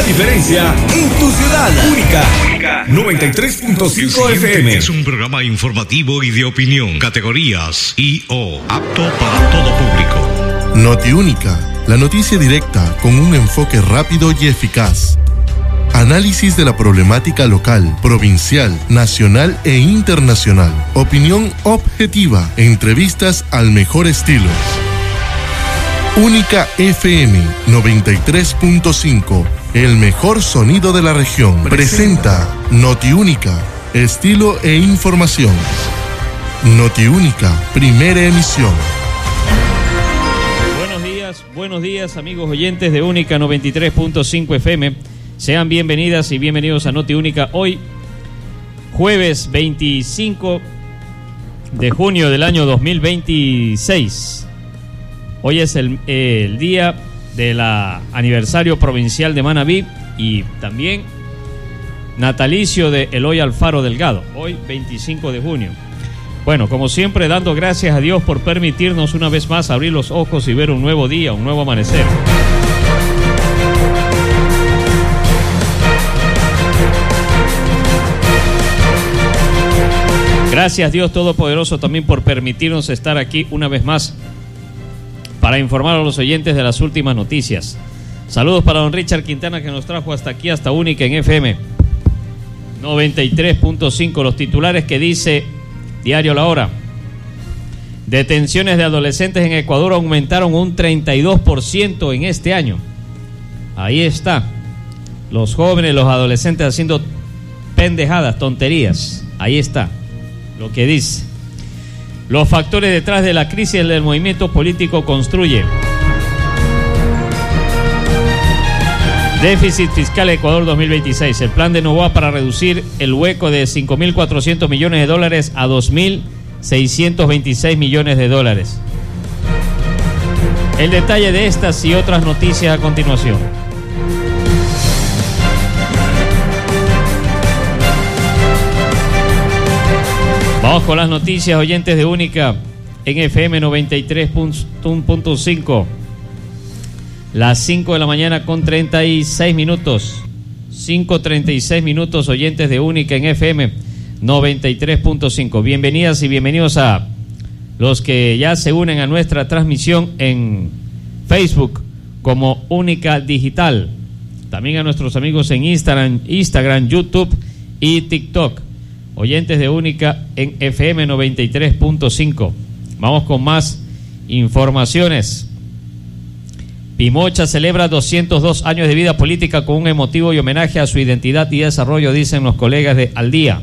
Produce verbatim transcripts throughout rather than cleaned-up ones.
la diferencia en tu ciudad. Única noventa y tres punto cinco F M. Es un programa informativo y de opinión. Categorías I O, apto para todo público. Notiúnica, la noticia directa con un enfoque rápido y eficaz. Análisis de la problemática local, provincial, nacional e internacional. Opinión objetiva. Entrevistas al mejor estilo. Única F M noventa y tres punto cinco. El mejor sonido de la región. Presenta Notiúnica, estilo e información. Notiúnica, primera emisión. Buenos días, buenos días amigos oyentes de Única noventa y tres punto cinco F M. Sean bienvenidas y bienvenidos a Notiúnica. Hoy, jueves veinticinco de junio del año dos mil veintiséis. Hoy es el, el día del aniversario provincial de Manabí y también natalicio de Eloy Alfaro Delgado. Hoy, veinticinco de junio. Bueno, como siempre, dando gracias a Dios por permitirnos una vez más abrir los ojos y ver un nuevo día, un nuevo amanecer. Gracias Dios Todopoderoso también por permitirnos estar aquí una vez más para informar a los oyentes de las últimas noticias. Saludos para don Richard Quintana que nos trajo hasta aquí, hasta Única en F M noventa y tres punto cinco. Los titulares que dice Diario La Hora. Detenciones de adolescentes en Ecuador aumentaron un treinta y dos por ciento en este año. Ahí está. Los jóvenes, los adolescentes haciendo pendejadas, tonterías. Ahí está lo que dice. Los factores detrás de la crisis del movimiento político construye. Déficit fiscal Ecuador dos mil veintiséis. El plan de Novoa para reducir el hueco de cinco mil cuatrocientos millones de dólares a dos mil seiscientos veintiséis millones de dólares. El detalle de estas y otras noticias a continuación. Vamos con las noticias, oyentes de Única en F M noventa y tres punto cinco. Las cinco de la mañana con treinta y seis minutos. cinco treinta y seis minutos, oyentes de Única en F M noventa y tres punto cinco. Bienvenidas y bienvenidos a los que ya se unen a nuestra transmisión en Facebook como Única Digital. También a nuestros amigos en Instagram, Instagram, YouTube y TikTok. Oyentes de Única en F M noventa y tres punto cinco. Vamos con más informaciones. Pimocha celebra doscientos dos años de vida política con un emotivo y homenaje a su identidad y desarrollo, dicen los colegas de Al Día.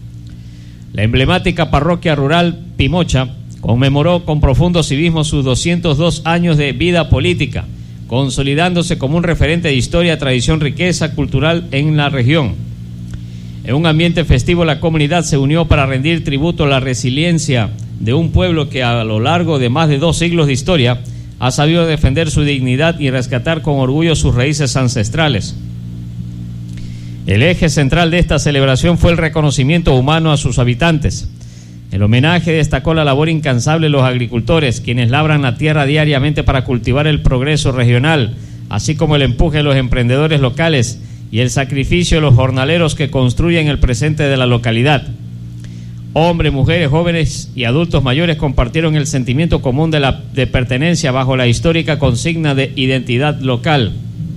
La emblemática parroquia rural Pimocha conmemoró con profundo civismo sus doscientos dos años de vida política, consolidándose como un referente de historia, tradición, riqueza cultural en la región. En un ambiente festivo, la comunidad se unió para rendir tributo a la resiliencia de un pueblo que a lo largo de más de dos siglos de historia ha sabido defender su dignidad y rescatar con orgullo sus raíces ancestrales. El eje central de esta celebración fue el reconocimiento humano a sus habitantes. El homenaje destacó la labor incansable de los agricultores, quienes labran la tierra diariamente para cultivar el progreso regional, así como el empuje de los emprendedores locales y el sacrificio de los jornaleros que construyen el presente de la localidad. Hombres, mujeres, jóvenes y adultos mayores compartieron el sentimiento común de, la, de pertenencia bajo la histórica consigna de identidad local.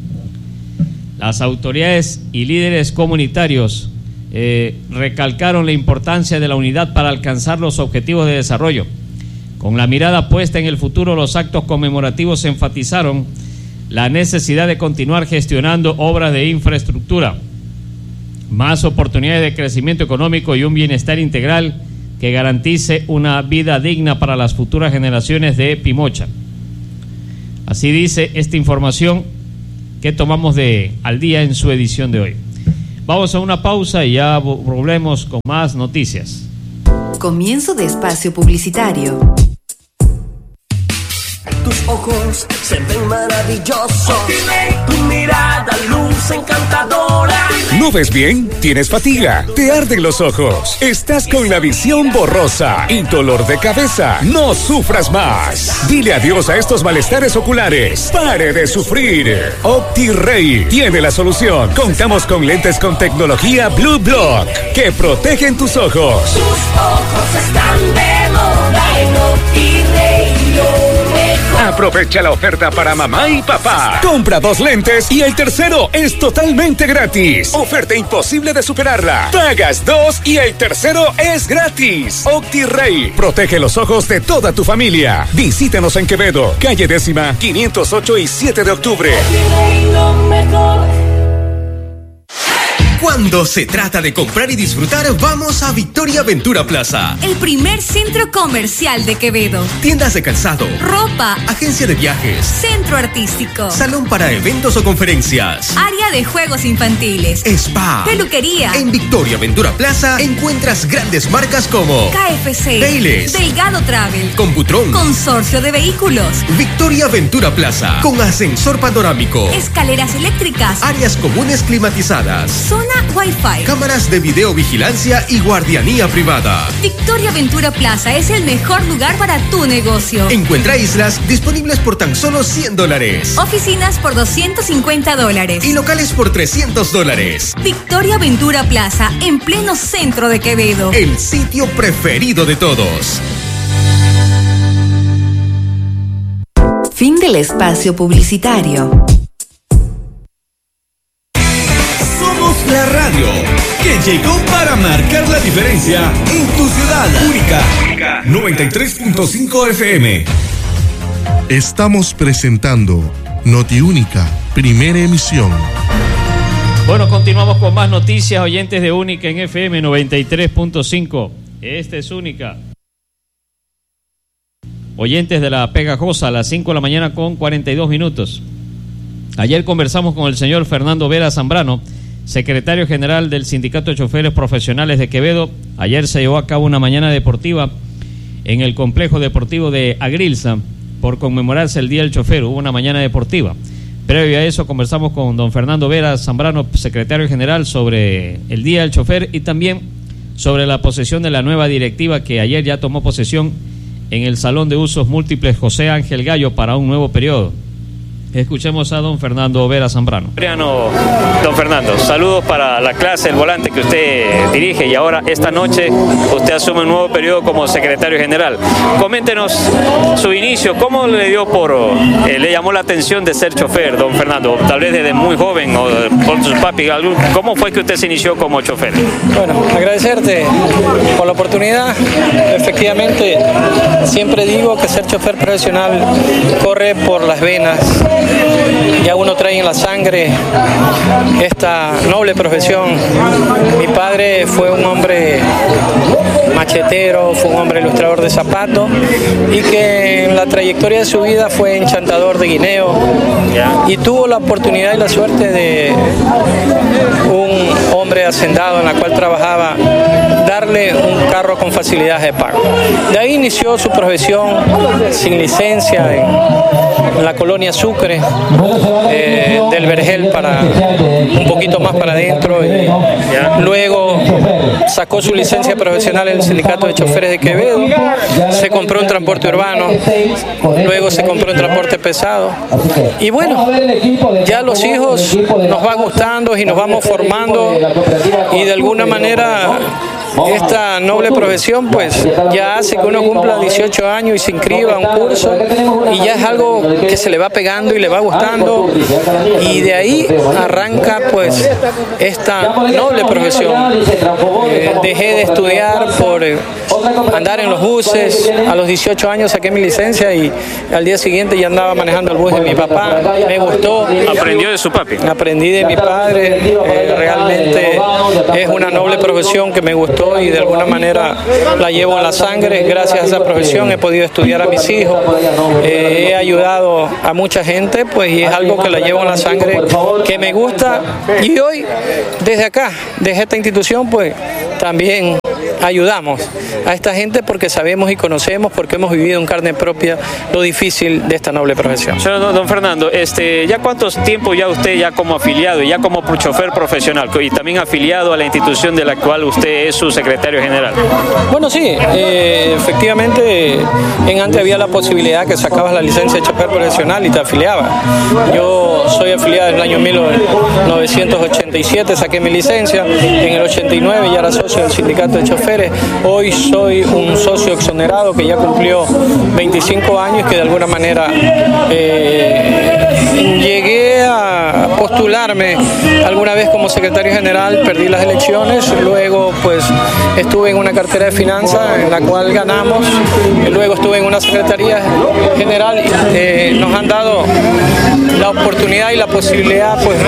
Las autoridades y líderes comunitarios eh, recalcaron la importancia de la unidad para alcanzar los objetivos de desarrollo. Con la mirada puesta en el futuro, los actos conmemorativos enfatizaron la necesidad de continuar gestionando obras de infraestructura, más oportunidades de crecimiento económico y un bienestar integral que garantice una vida digna para las futuras generaciones de Pimocha. Así dice esta información que tomamos de Al Día en su edición de hoy. Vamos a una pausa y ya volvemos con más noticias. Comienzo de espacio publicitario. Tus ojos se ven maravillosos, tu mirada luz encantadora. ¿No ves bien? ¿Tienes fatiga? ¿Te arden los ojos? ¿Estás con la visión borrosa y dolor de cabeza? No sufras más. Dile adiós a estos malestares oculares. Pare de sufrir. OptiRay tiene la solución. Contamos con lentes con tecnología Blue Block que protegen tus ojos. Tus ojos están de moda en OptiRay. Aprovecha la oferta para mamá y papá. Compra dos lentes y el tercero es totalmente gratis. Oferta imposible de superarla. Pagas dos y el tercero es gratis. OptiRay protege los ojos de toda tu familia. Visítanos en Quevedo, calle décima, quinientos ocho y siete de octubre. Cuando se trata de comprar y disfrutar, vamos a Victoria Ventura Plaza. El primer centro comercial de Quevedo. Tiendas de calzado, ropa, agencia de viajes, centro artístico, salón para eventos o conferencias, área de juegos infantiles, spa, peluquería. En Victoria Ventura Plaza encuentras grandes marcas como K F C, Baileys, Delgado Travel, Computron, Consorcio de Vehículos. Victoria Ventura Plaza, con ascensor panorámico, escaleras eléctricas, áreas comunes climatizadas, zona Wi-Fi, cámaras de videovigilancia y guardianía privada. Victoria Ventura Plaza es el mejor lugar para tu negocio. Encuentra islas disponibles por tan solo cien dólares. Oficinas por doscientos cincuenta dólares. Y locales por trescientos dólares. Victoria Ventura Plaza, en pleno centro de Quevedo. El sitio preferido de todos. Fin del espacio publicitario. La radio que llegó para marcar la diferencia en tu ciudad. Única noventa y tres punto cinco F M. Estamos presentando Notiúnica, primera emisión. Bueno, continuamos con más noticias, oyentes de Única en F M noventa y tres punto cinco. Esta es Única. Oyentes de La Pegajosa, a las cinco de la mañana con cuarenta y dos minutos. Ayer conversamos con el señor Fernando Vera Zambrano, secretario general del Sindicato de Choferes Profesionales de Quevedo. Ayer se llevó a cabo una mañana deportiva en el complejo deportivo de Agrilza por conmemorarse el Día del Chofer. Hubo una mañana deportiva. Previo a eso conversamos con don Fernando Vera Zambrano, secretario general, sobre el Día del Chofer y también sobre la posesión de la nueva directiva que ayer ya tomó posesión en el Salón de Usos Múltiples José Ángel Gallo para un nuevo periodo. Escuchemos a don Fernando Vera Zambrano. Don Fernando, saludos para la clase, el volante que usted dirige, y ahora esta noche usted asume un nuevo periodo como secretario general. Coméntenos su inicio, ¿cómo le dio por, eh, le llamó la atención de ser chofer, don Fernando? Tal vez desde muy joven o por sus papis, ¿cómo fue que usted se inició como chofer? Bueno, agradecerte por la oportunidad. Efectivamente, siempre digo que ser chofer profesional corre por las venas. Ya uno trae en la sangre esta noble profesión. Mi padre fue un hombre machetero, fue un hombre ilustrador de zapatos y que en la trayectoria de su vida fue enchantador de guineo y tuvo la oportunidad y la suerte de un hombre hacendado en la cual trabajaba darle un carro con facilidades de pago. De ahí inició su profesión sin licencia en, en la colonia Sucre, eh, del Vergel para un poquito más para adentro, y luego sacó su licencia profesional en el Sindicato de Choferes de Quevedo, se compró un transporte urbano, luego se compró un transporte pesado y bueno, ya los hijos nos van gustando y nos vamos formando y de alguna manera esta noble profesión pues ya hace que uno cumpla dieciocho años y se inscriba a un curso y ya es algo que se le va pegando y le va gustando y de ahí arranca pues esta noble profesión. Eh, dejé de estudiar por eh, andar en los buses, a los dieciocho años saqué mi licencia y al día siguiente ya andaba manejando el bus de mi papá, me gustó. ¿Aprendió de su papi? Aprendí de mi padre, eh, realmente es una noble profesión que me gustó y de alguna manera la llevo en la sangre. Gracias a esa profesión he podido estudiar a mis hijos, eh, he ayudado a mucha gente pues y es algo que la llevo en la sangre, que me gusta y hoy desde acá, desde esta institución pues también ayudamos a esta gente porque sabemos y conocemos, porque hemos vivido en carne propia lo difícil de esta noble profesión. Don, don Fernando, este, ¿ya cuántos tiempo ya usted ya como afiliado y ya como chofer profesional y también afiliado a la institución de la cual usted es su secretario general? Bueno, sí, eh, efectivamente en antes había la posibilidad que sacabas la licencia de chofer profesional y te afiliabas. Yo soy afiliado en el año mil novecientos ochenta y siete, saqué mi licencia, en el ochenta y nueve ya era socio del sindicato de choferes, hoy soy un socio exonerado que ya cumplió veinticinco años, que de alguna manera eh, llegué a postularme alguna vez como secretario general, perdí las elecciones, luego pues estuve en una cartera de finanzas en la cual ganamos, luego estuve en una secretaría general, eh, nos han dado la oportunidad y la posibilidad pues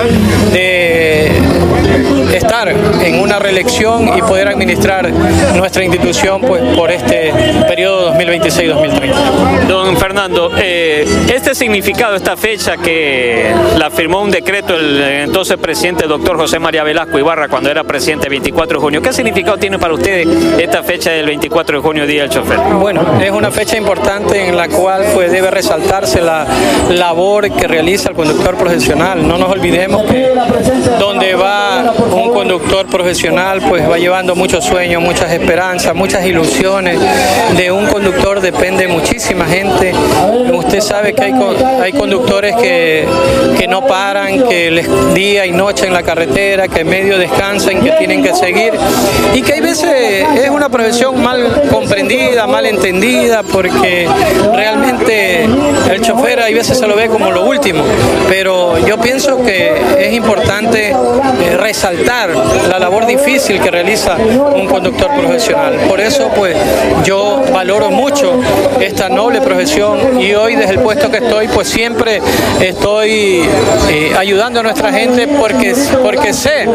de estar en una reelección y poder administrar nuestra institución pues por este periodo dos mil veintiséis dos mil treinta. Don Fernando, eh, este significado, esta fecha que la firmó un decreto el entonces presidente doctor José María Velasco Ibarra cuando era presidente el veinticuatro de junio, ¿qué significado tiene para ustedes esta fecha del veinticuatro de junio, Día del Chofer? Bueno, es una fecha importante en la cual pues debe resaltarse la labor que realiza el conductor profesional. No nos olvidemos que donde va un conductor profesional pues va llevando muchos sueños, muchas esperanzas, muchas ilusiones. De un conductor depende muchísima gente. Usted sabe que hay, hay conductores que, que no paran, que les día y noche en la carretera, que medio descansan, que tienen que seguir y que hay veces es una profesión mal comprendida, mal entendida, porque realmente el chofer hay veces se lo ve como lo último, pero yo pienso que es importante eh, resaltar la labor difícil que realiza un conductor profesional. Por eso pues yo valoro mucho esta noble profesión y hoy desde el puesto que estoy pues siempre estoy eh, ayudando a nuestra gente porque, porque sé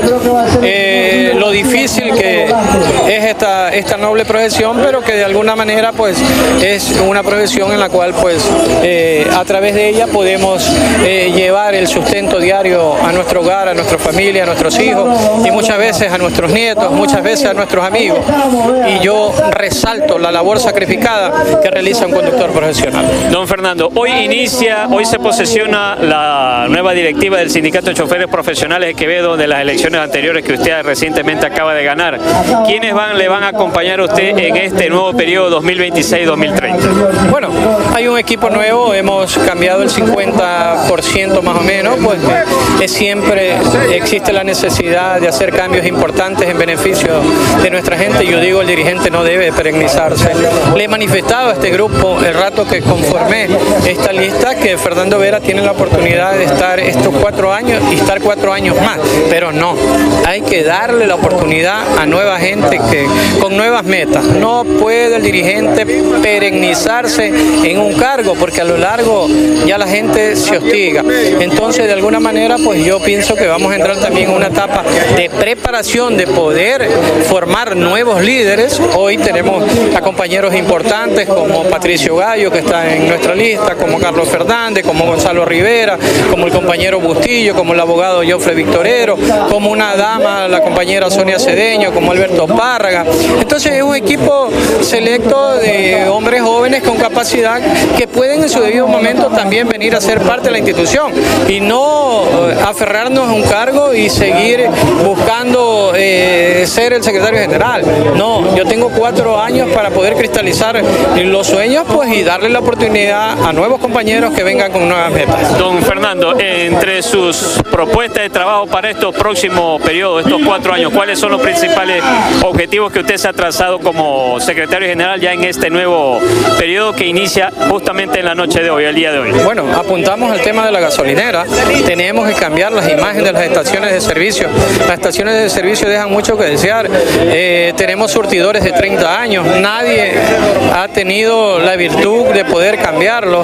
eh, lo difícil que es esta, esta noble profesión, pero que de alguna manera pues es una profesión en la cual pues eh, a través de ella podemos eh, llevar el sustento diario a nuestro hogar, a nuestra familia, a nuestros hijos y muchas veces a nuestros nietos, muchas veces a nuestros amigos. Y yo resalto la labor sacrificada que realiza un conductor profesional. Don Fernando, hoy inicia, hoy se posesiona la nueva directiva del Sindicato de Choferes Profesionales de Quevedo de las elecciones anteriores que usted recientemente acaba de ganar. ¿Quiénes van, le van a acompañar a usted en este nuevo periodo dos mil veintiséis dos mil treinta? Bueno, hay un equipo nuevo, hemos cambiado el cincuenta por ciento más o menos, pues es siempre existe la necesidad de hacer cambios importantes en beneficio de nuestra gente. Yo digo, el dirigente no debe perennizarse. Le he manifestado a este grupo el rato que conformé esta lista que Fernando Vera tiene la oportunidad de estar estos cuatro años y estar cuatro años más, pero no, hay que darle la oportunidad a nueva gente que con nuevas metas. No puede el dirigente perennizarse en un cargo porque a lo largo ya la gente se hostiga. Entonces de alguna manera pues yo pienso que vamos a entrar también en una etapa de preparación, de poder formar nuevos líderes. Hoy tenemos a compañeros importantes como Patricio Gallo, que está en nuestra lista, como Carlos Fernández, como Gonzalo Rivera, como el compañero Bustillo, como el abogado Jofre Victorero, como una dama, la compañera Sonia Cedeño, como Alberto Párraga. Entonces es un equipo selecto de hombres jóvenes con capacidad que pueden en su debido momento también venir a ser parte de la institución y no aferrarnos a un cargo y seguir buscando eh, ser el secretario general. No, yo tengo cuatro años para poder cristalizar los sueños pues y darle la oportunidad a nuevos compañeros que vengan con nuevas metas. Don Fernando, entre sus propuestas de trabajo para estos próximos periodos, estos cuatro años, ¿cuáles son los principales objetivos que usted se ha trazado como secretario general ya en este nuevo periodo que inicia justamente en la noche de hoy, el día de hoy? Bueno, apuntamos al tema de la gasolinera. Tenemos que cambiar las imágenes de las estaciones de servicio. Las estaciones de servicio dejan mucho que desear. Eh, tenemos surtidores de treinta años. Nadie ha tenido la virtud de poder cambiarlo.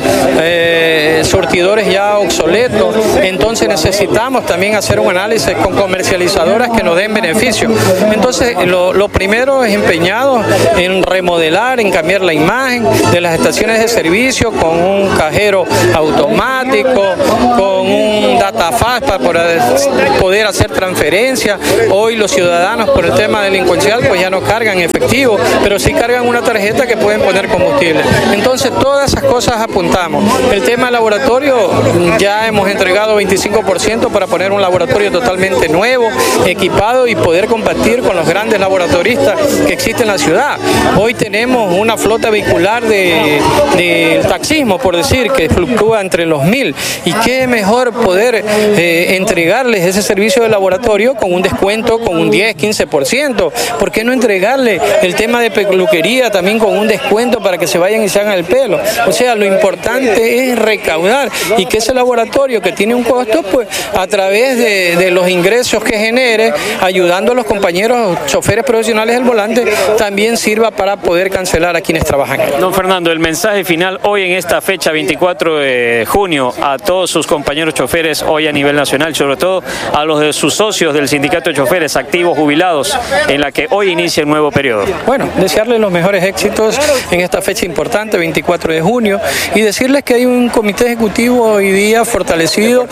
Eh, surtidores ya obsoletos. Entonces necesitamos también hacer un análisis con comercializadoras que nos den beneficio. Entonces lo, lo primero es empeñado en remodelar, en cambiar la imagen de las estaciones de servicio con un cajero automático, con un datafaz para poder hacer transferencias, Hoy los ciudadanos por el tema delincuencial pues ya no cargan efectivo, pero sí cargan una tarjeta que pueden poner combustible. Entonces todas esas cosas apuntamos. El tema del laboratorio, ya hemos entregado veinticinco por ciento para poner un laboratorio totalmente nuevo, equipado y poder combatir con los grandes laboratoristas que existen en la ciudad. Hoy tenemos una flota vehicular de, de taxismo, por decir, que fluctúa entre los mil. Y qué mejor poder eh, entregarles ese servicio de laboratorio con un descuento, con un diez, quince por ciento. ¿Por qué no entregarle el tema de peluquería también con un descuento para que se vayan y se hagan el pelo? O sea, lo importante es recaudar y que ese laboratorio que tiene un costo, pues a través de, de los ingresos que genere, ayudando a los compañeros choferes profesionales del volante, también sirva para poder cancelar a quienes trabajan. Don Fernando, el mensaje final hoy en esta fecha veinticuatro de junio a todos sus compañeros choferes hoy a nivel nacional, sobre todo a los de sus socios del sindicato de choferes activos jubilados en la que hoy inicia el nuevo periodo. Bueno, desearles los mejores éxitos en esta fecha importante, veinticuatro de junio, y decirles que hay un comité ejecutivo hoy día fortalecido,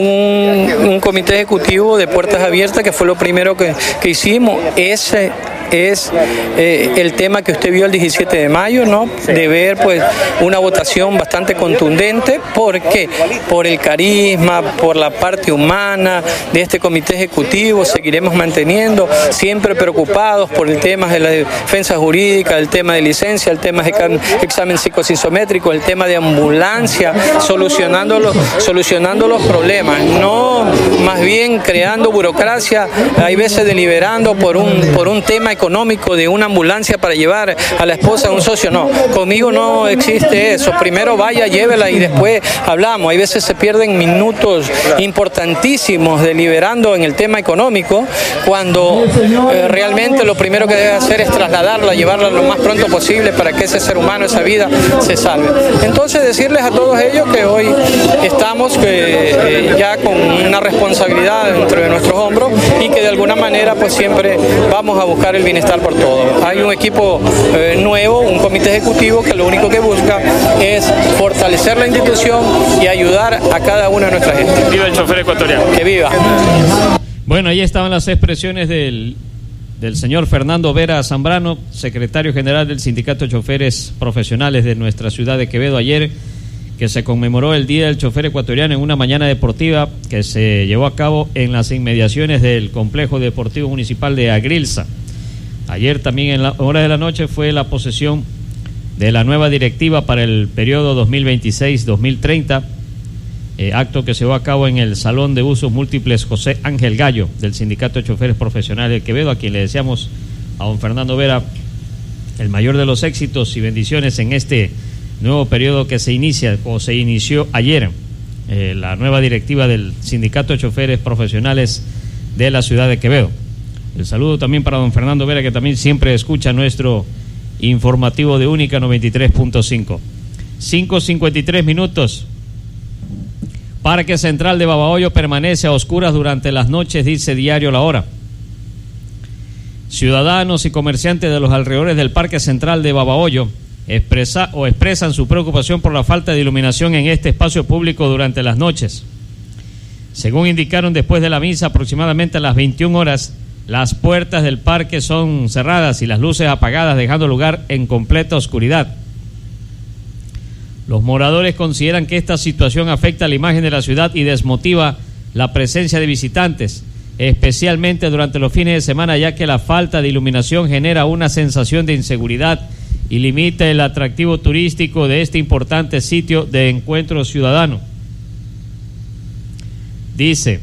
un, un comité ejecutivo de puertas abiertas, que fue lo primero que, que hicimos. Ese es eh, el tema que usted vio el diecisiete de mayo, ¿no? De ver pues una votación bastante contundente. ¿Por qué? Por el carisma, por la parte humana de este comité ejecutivo. Seguiremos manteniendo, siempre preocupados por el tema de la defensa jurídica, el tema de licencia, el tema de examen psicopsicométrico, el tema de ambulancia, solucionando los, solucionando los problemas, no más bien creando burocracia, hay veces deliberando por un, por un tema económico de una ambulancia para llevar a la esposa a un socio. No, conmigo no existe eso. Primero vaya, llévela y después hablamos. Hay veces se pierden minutos importantísimos deliberando en el tema económico, cuando eh, realmente lo primero que debe hacer es trasladarla, llevarla lo más pronto posible para que ese ser humano, esa vida, se salve. Entonces decirles a todos ellos que hoy estamos que, eh, ya con una responsabilidad dentro de nuestros hombros y que de alguna manera pues siempre vamos a buscar el bienestar por todos. Hay un equipo eh, nuevo, un comité ejecutivo que lo único que busca es fortalecer la institución y ayudar a cada una de nuestra gente. Viva el chofer ecuatoriano. Que viva. Bueno, ahí estaban las expresiones del, del señor Fernando Vera Zambrano, secretario general del Sindicato de Choferes Profesionales de nuestra ciudad de Quevedo, ayer que se conmemoró el Día del Chofer Ecuatoriano en una mañana deportiva que se llevó a cabo en las inmediaciones del Complejo Deportivo Municipal de Agrilza. Ayer también en la hora de la noche fue la posesión de la nueva directiva para el periodo dos mil veintiséis dos mil treinta, eh, acto que se llevó a cabo en el Salón de Usos Múltiples José Ángel Gallo del Sindicato de Choferes Profesionales de Quevedo, a quien le deseamos a don Fernando Vera el mayor de los éxitos y bendiciones en este nuevo periodo que se inicia o se inició ayer, eh, la nueva directiva del Sindicato de Choferes Profesionales de la ciudad de Quevedo. El saludo también para don Fernando Vera, que también siempre escucha nuestro informativo de Única noventa y tres punto cinco. cinco cincuenta y tres minutos. Parque Central de Babahoyo permanece a oscuras durante las noches, dice Diario La Hora. Ciudadanos y comerciantes de los alrededores del Parque Central de Babahoyo expresa o expresan su preocupación por la falta de iluminación en este espacio público durante las noches. Según indicaron después de la misa, aproximadamente a las veintiuna horas, las puertas del parque son cerradas y las luces apagadas, dejando lugar en completa oscuridad. Los moradores consideran que esta situación afecta la imagen de la ciudad y desmotiva la presencia de visitantes, especialmente durante los fines de semana, ya que la falta de iluminación genera una sensación de inseguridad y limita el atractivo turístico de este importante sitio de encuentro ciudadano. Dice: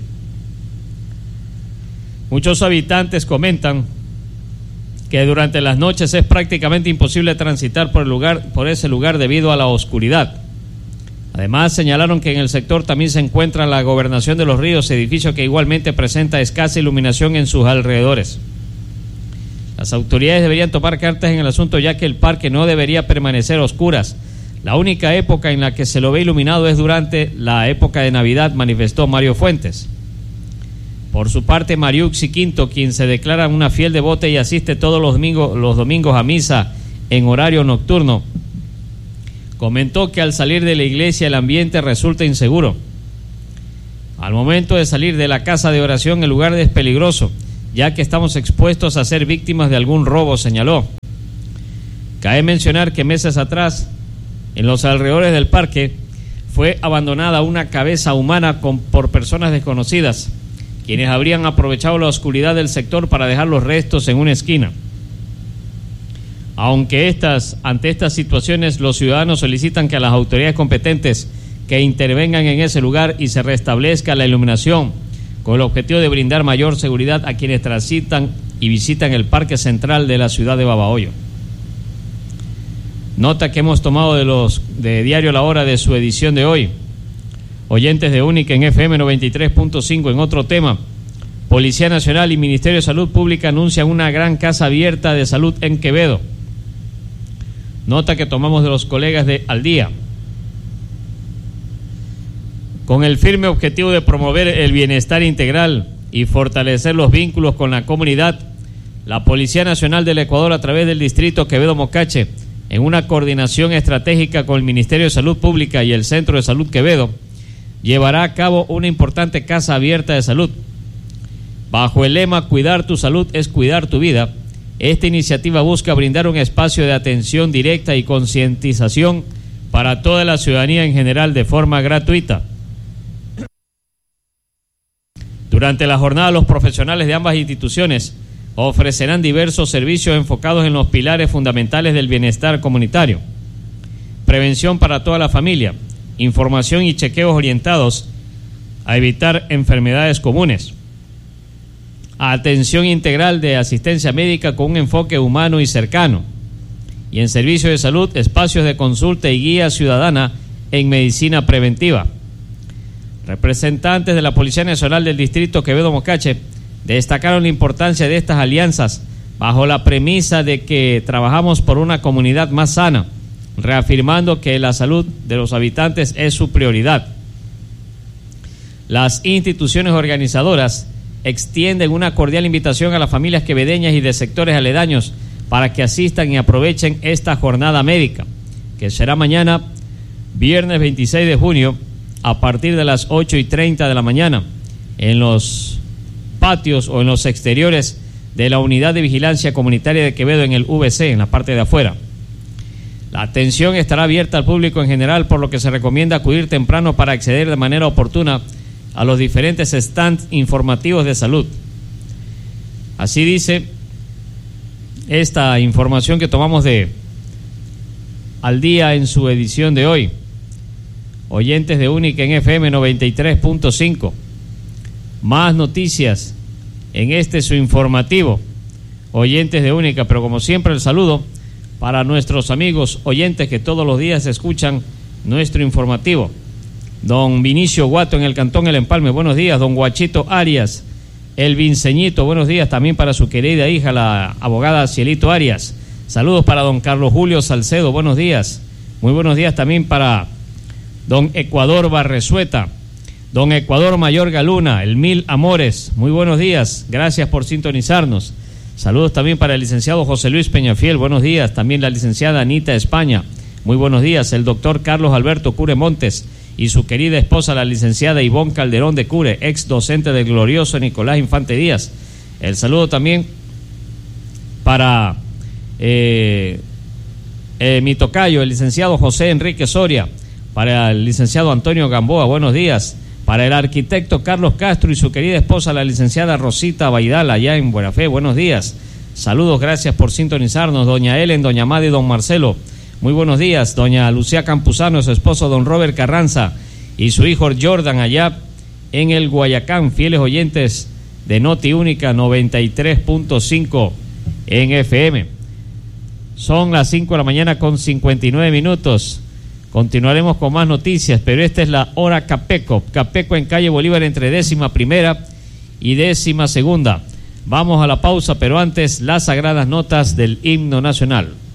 muchos habitantes comentan que durante las noches es prácticamente imposible transitar por el lugar, por ese lugar debido a la oscuridad. Además, señalaron que en el sector también se encuentra la Gobernación de los Ríos, edificio que igualmente presenta escasa iluminación en sus alrededores. Las autoridades deberían tomar cartas en el asunto, ya que el parque no debería permanecer a oscuras. La única época en la que se lo ve iluminado es durante la época de Navidad, manifestó Mario Fuentes. Por su parte, Mariuxi Quinto, quien se declara una fiel devota y asiste todos los domingos, los domingos a misa en horario nocturno, comentó que al salir de la iglesia el ambiente resulta inseguro. Al momento de salir de la casa de oración el lugar es peligroso, ya que estamos expuestos a ser víctimas de algún robo, señaló. Cabe mencionar que meses atrás, en los alrededores del parque, fue abandonada una cabeza humana con, por personas desconocidas, quienes habrían aprovechado la oscuridad del sector para dejar los restos en una esquina. Aunque estas, ante estas situaciones, los ciudadanos solicitan que a las autoridades competentes que intervengan en ese lugar y se restablezca la iluminación, con el objetivo de brindar mayor seguridad a quienes transitan y visitan el Parque Central de la ciudad de Babahoyo. Nota que hemos tomado de los de Diario La Hora de su edición de hoy. Oyentes de Única en F M noventa y tres punto cinco. En otro tema, Policía Nacional y Ministerio de Salud Pública anuncian una gran casa abierta de salud en Quevedo. Nota que tomamos de los colegas de Al Día. Con el firme objetivo de promover el bienestar integral y fortalecer los vínculos con la comunidad, la Policía Nacional del Ecuador, a través del distrito Quevedo-Mocache, en una coordinación estratégica con el Ministerio de Salud Pública y el Centro de Salud Quevedo, llevará a cabo una importante casa abierta de salud. Bajo el lema "Cuidar tu salud es cuidar tu vida", esta iniciativa busca brindar un espacio de atención directa y concientización para toda la ciudadanía en general de forma gratuita. Durante la jornada, los profesionales de ambas instituciones ofrecerán diversos servicios enfocados en los pilares fundamentales del bienestar comunitario: prevención para toda la familia, información y chequeos orientados a evitar enfermedades comunes, atención integral de asistencia médica con un enfoque humano y cercano, y en servicio de salud, espacios de consulta y guía ciudadana en medicina preventiva. Representantes de la Policía Nacional del Distrito Quevedo-Mocache destacaron la importancia de estas alianzas bajo la premisa de que trabajamos por una comunidad más sana, reafirmando que la salud de los habitantes es su prioridad. Las instituciones organizadoras extienden una cordial invitación a las familias quevedeñas y de sectores aledaños para que asistan y aprovechen esta jornada médica, que será mañana, viernes veintiséis de junio, a partir de las ocho y treinta de la mañana, en los patios o en los exteriores de la Unidad de Vigilancia Comunitaria de Quevedo, en el V C, en la parte de afuera. La atención estará abierta al público en general, por lo que se recomienda acudir temprano para acceder de manera oportuna a los diferentes stands informativos de salud. Así dice esta información que tomamos de Al Día en su edición de hoy. Oyentes de Única en F M noventa y tres punto cinco. Más noticias en este su informativo, oyentes de Única, pero como siempre el saludo para nuestros amigos oyentes que todos los días escuchan nuestro informativo. Don Vinicio Guato en el Cantón El Empalme, buenos días. Don Guachito Arias, el Vinceñito, buenos días también para su querida hija, la abogada Cielito Arias. Saludos para don Carlos Julio Salcedo, buenos días. Muy buenos días también para don Ecuador Barresueta, don Ecuador Mayor Galuna, el Mil Amores, muy buenos días, gracias por sintonizarnos. Saludos también para el licenciado José Luis Peñafiel, buenos días. También la licenciada Anita España, muy buenos días. El doctor Carlos Alberto Cure Montes y su querida esposa, la licenciada Ivonne Calderón de Cure, ex docente del glorioso Nicolás Infante Díaz. El saludo también para eh, eh, mi tocayo, el licenciado José Enrique Soria, para el licenciado Antonio Gamboa, buenos días. Para el arquitecto Carlos Castro y su querida esposa, la licenciada Rosita Baidal, allá en Buena Fe, buenos días. Saludos, gracias por sintonizarnos. Doña Ellen, doña Madi y don Marcelo, muy buenos días. Doña Lucía Campuzano, su esposo don Robert Carranza y su hijo Jordan, allá en el Guayacán, fieles oyentes de Noti Única noventa y tres punto cinco en F M. Son las cinco de la mañana con cincuenta y nueve minutos. Continuaremos con más noticias, pero esta es la hora Capeco. Capeco en calle Bolívar entre décima primera y décima segunda. Vamos a la pausa, pero antes las sagradas notas del himno nacional.